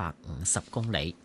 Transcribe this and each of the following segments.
150公里。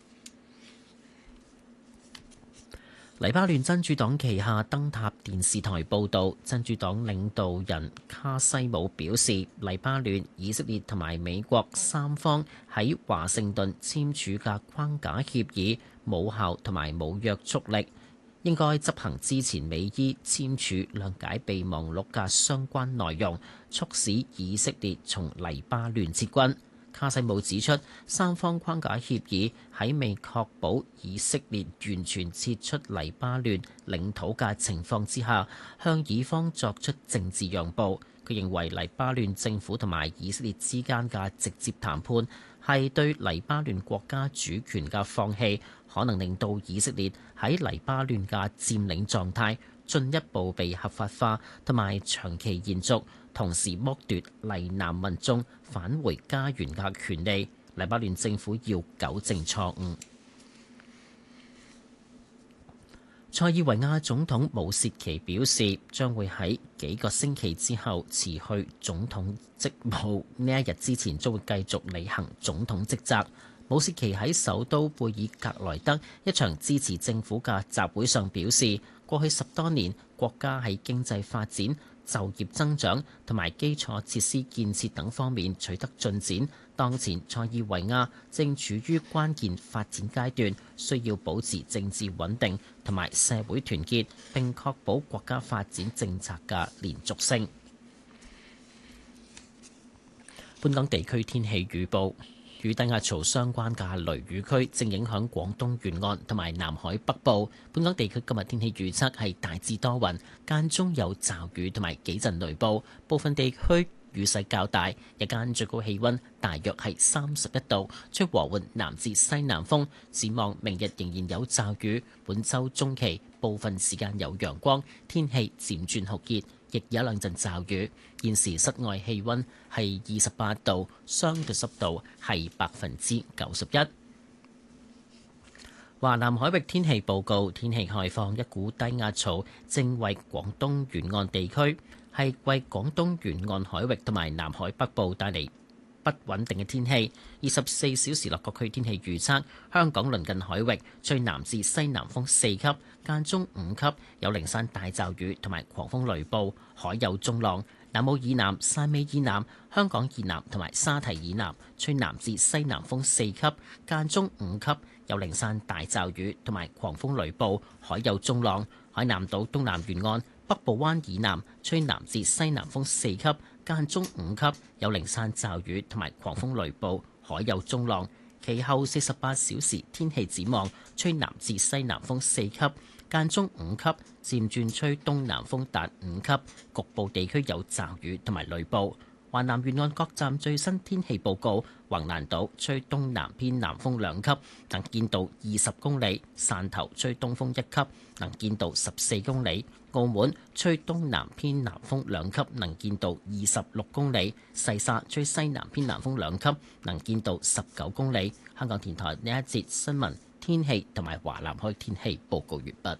黎巴嫩真主黨旗下燈塔電視台報導，真主黨領導人卡西姆表示，黎巴嫩、以色列同埋美國三方喺華盛頓簽署嘅框架協議無效同埋冇約束力，應該執行之前美伊簽署諒解備忘錄嘅相關內容，促使以色列從黎巴嫩撤軍。卡西姆指出，三方框架協議喺未確保以色列完全撤出黎巴嫩領土嘅情況之下，向以方作出政治讓步。佢認為黎巴嫩政府同埋以色列之間嘅直接談判係對黎巴嫩國家主權嘅放棄，可能令到以色列喺黎巴嫩嘅佔領狀態進一步被合法化同埋長期延續，同時剝奪黎南民眾返回家園嘅權利。黎巴嫩政府要糾正錯誤。塞爾維亞總統武切奇表示，將會喺幾個星期之後辭去總統職務，呢一日之前將會繼續履行總統職責。武切奇喺首都貝爾格萊德一場支持政府嘅集會上表示，過去10多年國家喺經濟發展、就業增長同埋基礎設施建設等方面取得進展。當前塞爾維亞正處於關鍵發展階段，需要保持政治穩定同埋社會團結，並確保國家發展政策嘅連續性。本港地區天氣預報。與低壓槽相關嘅雷雨區正影響廣東沿岸同埋南海北部。本港地區今日天氣預測係大致多雲，間中有驟雨同埋幾陣雷暴，部分地區雨勢較大。日間最高氣溫大約係31度，吹和緩南至西南風。展望明日仍然有驟雨，本週中期部分時間有陽光，天氣漸轉酷熱，亦有兩陣驟雨。現時室外氣溫係28度，相對濕度係91%。華南海域天氣報告，天氣概況，一股低壓槽正為廣東沿岸地區係為廣東沿岸海域同埋南海北部帶嚟不穩定嘅天氣。24小時內各區天氣預測：香港鄰近海域吹南至西南風4級，間中5級，有零散大驟雨同埋狂風雷暴，海有中浪。南澳以南、汕尾以南、香港以南同埋沙堤以南吹南至西南風4級，間中5級，有零散大驟雨同埋狂風雷暴，海有中浪。海南島東南沿岸、北部灣以南吹南至西南風4級，間中5級，有零散驟雨同埋狂風雷暴，海有中浪。其後48小時天氣展望，吹南至西南風4級，間中5級，漸轉吹東南風達5級，局部地區有驟雨同埋雷暴。華南沿岸各站最新天氣報告：橫瀾島吹東南偏南風2級，能見度20公里；汕頭吹東風1級，能見度14公里；澳門吹東南偏南風2級，能見度26公里；西沙吹西南偏南風2級，能見度19公里。香港電台呢一節新聞天氣同埋華南海天氣報告完畢。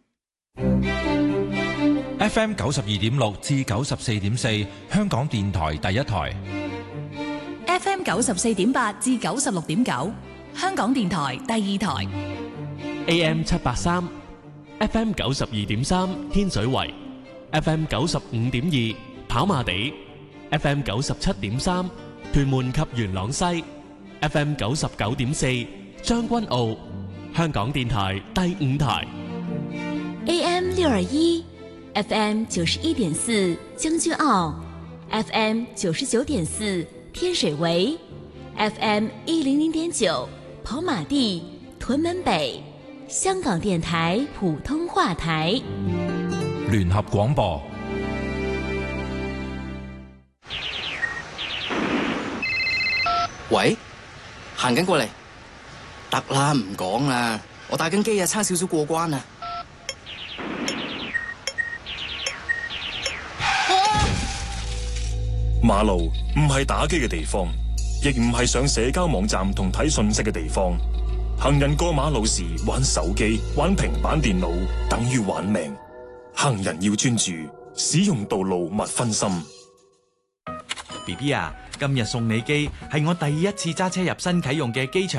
FM 92.6至94.4，香港電台第一台。 FM 94.8至96.9，香港電台第二台。 AM 783 FM 92.3，天水圍。FM 95.2，跑馬地。FM 97.3，屯門及元朗西。FM 99.4，將軍澳。香港電台第五台。 AM 621。FM 91.4將軍澳 ，FM 99.4天水圍 ，FM 100.9跑馬地屯門北，香港電台普通話台。 聯合廣播。 喂，行緊過嚟，得啦，唔講啦，我打緊機啊，差少少過關啊。 馬路唔係打機嘅地方，亦唔係上社交網站同睇信息嘅地方。行人過馬路時玩手機、玩平板電腦，等於玩命。行人要專注，使用道路勿分心。 BB 啊，今日送你機係我第一次揸車入新啟用嘅機場